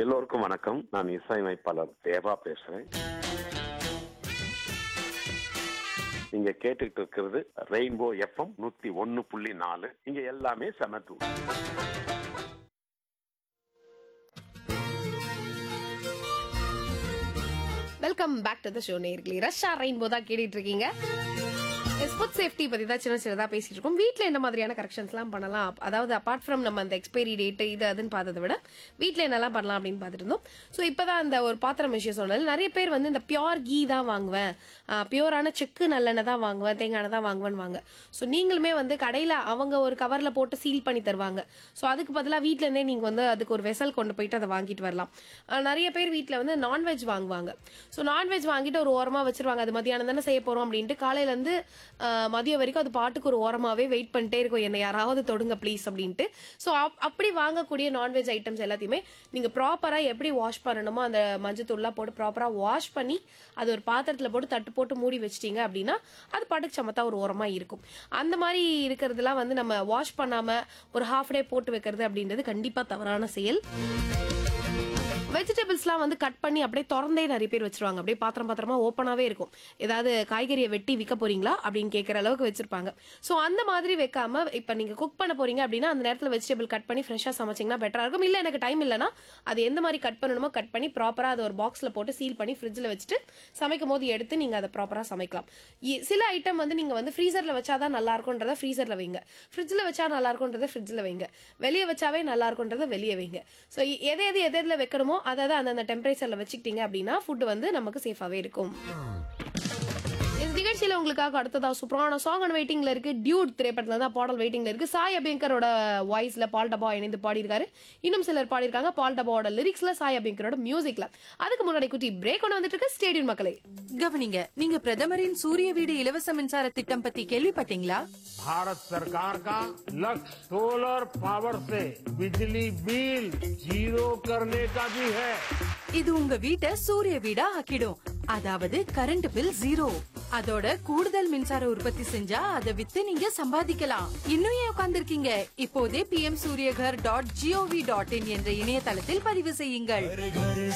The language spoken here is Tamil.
எல்லோருக்கும் வணக்கம். நான் இசையமைப்பாளர் தேவா பேசுறேன். நீங்க கேட்டுக்கிட்டு இருக்கிறது ரெயின்போ எஃப்எம் 101.4. இங்க எல்லாமே சமத்து. Welcome back to the show நேயர்களே. ரஷ்யா ரெயின்போ தான் கேட்டுட்டு இருக்கீங்க. ஃபுட் சேஃப்டி பத்தி தான் சின்னதா பேசிட்டு இருக்கோம். வீட்ல என்ன மாதிரியான கரெக்ஷன்ஸ்லாம் பண்ணலாம், அதாவது அபார்ட் ஃப்ரம் நம்ம அந்த எக்ஸ்பைரி டேட் இது அதுன்னு பார்த்ததை விட வீட்ல என்னெல்லாம் பண்ணலாம் அப்படின்னு பார்த்துட்டு இருந்தோம். ஸோ இப்பதான் அந்த ஒரு பாத்திரம் விஷயம் சொன்னது. நிறைய பேர் வந்து இந்த பியோர் கீ தான் வாங்குவேன், பியோரான செக்கு நல்லெண்ணெய் தான் வாங்குவேன், தேங்காய் எண்ணெய் தான் வாங்குவேன்னு வாங்க. ஸோ நீங்களுமே வந்து கடையில அவங்க ஒரு கவர்ல போட்டு சீல் பண்ணி தருவாங்க. ஸோ அதுக்கு பதிலாக வீட்ல இருந்தே நீங்க வந்து அதுக்கு ஒரு வெசல் கொண்டு போயிட்டு அதை வாங்கிட்டு வரலாம். நிறைய பேர் வீட்ல வந்து நான்வெஜ் வாங்குவாங்க. ஸோ நான்வெஜ் வாங்கிட்டு ஒரு ஓரமா வச்சிருவாங்க. அது மத்தியானம் தானே செய்ய போறோம் அப்படின்ட்டு காலையில இருந்து மதியம் வரைக்கும் அது பாட்டுக்கு ஒரு ஓரமாவே வெயிட் பண்ணிட்டே இருக்கும், என்ன யாராவது தொடுங்க ப்ளீஸ் அப்படின்ட்டு. ஸோ அப்படி வாங்கக்கூடிய நான்வெஜ் ஐட்டம்ஸ் எல்லாத்தையுமே நீங்க ப்ராப்பரா எப்படி வாஷ் பண்ணணுமோ அந்த மஞ்சத்தூள்லாம் போட்டு ப்ராப்பரா வாஷ் பண்ணி அது ஒரு பாத்திரத்துல போட்டு தட்டு போட்டு மூடி வச்சிட்டீங்க அப்படின்னா அது பாட்டுக்கு சமத்தா ஒரு ஓரமா இருக்கும். அந்த மாதிரி இருக்கிறதுலாம் வந்து நம்ம வாஷ் பண்ணாம ஒரு ஹாஃப் டே போட்டு வைக்கிறது அப்படின்றது கண்டிப்பா தவறான செயல். வெஜிடபிள்ஸ்லாம் வந்து கட் பண்ணி அப்படியே திறந்தே நிறைய பேர் வச்சிருவாங்க. அப்படியே பாத்திரமா ஓப்பனாவே இருக்கும். ஏதாவது காய்கறியை வெட்டி விற்க போறீங்களா அப்படின்னு கேட்கற அளவுக்கு வச்சிருப்பாங்க. ஸோ அந்த மாதிரி வைக்காம இப்ப நீங்க குக் பண்ண போறீங்க அப்படின்னா அந்த நேரத்தில் வெஜிடபிள் கட் பண்ணி ஃப்ரெஷ்ஷா சமைச்சிங்கன்னா பெட்டரா இருக்கும். இல்லை எனக்கு டைம் இல்லைன்னா அது எந்த மாதிரி கட் பண்ணணுமோ கட் பண்ணி ப்ராப்பரா அதை ஒரு பாக்ஸ்ல போட்டு சீல் பண்ணி ஃப்ரிட்ஜில் வச்சுட்டு சமைக்கும் போது எடுத்து நீங்க அதை ப்ராப்பரா சமைக்கலாம். சில ஐட்டம் வந்து நீங்க வந்து ஃப்ரீசர்ல வச்சாதான் நல்லா இருக்கும்ன்றத ஃப்ரீசர்ல வைங்க, ஃப்ரிட்ஜில் வச்சா நல்லா இருக்கும்ன்றத ஃப்ரிட்ஜில் வைங்க, வெளியே வச்சாவே நல்லா இருக்கும்ன்றத வெளியே வைங்க. ஸோ எது வைக்கணுமோ அதாவது அந்த டெம்பரேச்சர்ல வச்சுக்கிட்டீங்க அப்படின்னா ஃபுட் வந்து நமக்கு சேஃபாவே இருக்கும். இந்த நிகழ்ச்சியில உங்களுக்காக அடுத்ததா சூப்பரான சாங் அண்ட் வெயிட்டிங்ல இருக்கு. டியூட் திரைப்படத்துல தான் பாடல் வெயிட்டிங்ல இருக்கு. சாய் அபியங்கரோட வாய்ஸ்ல பால் டபா இணைந்து பாடியிருக்காரு. இன்னும் சிலர் பாடியிருக்காங்க பால் டபாவோட லிரிக்ஸ்ல, சாய் அபியங்கரோட மியூசிக்ல. அதுக்கு முன்னாடி குட்டி பிரேக் ஒன்று வந்துட்டு இருக்கு. ஸ்டேடியம் மக்களே கவனிங்க, நீங்க பிரதமரின் சூரிய வீடு இலவச மின்சார திட்டம் பத்தி கேள்விப்பட்டீங்களா? भारत सरकार का लक्ष्य सोलर पावर से बिजली बिल जीरो करने का भी है. இது உங்க வீட்டை சூரிய வீடா ஆக்கிடும். அதாவது கரண்ட் பில் ஜீரோ. அதோட கூடுதல் மின்சார உற்பத்தி செஞ்சா அதை வித்து நீங்க சம்பாதிக்கலாம். இன்னும் ஏன் உட்கார்ந்திருக்கீங்க? இப்போதே pmsuryaghar.gov.in என்ற இணையதளத்தில் பதிவு செய்யுங்கள்.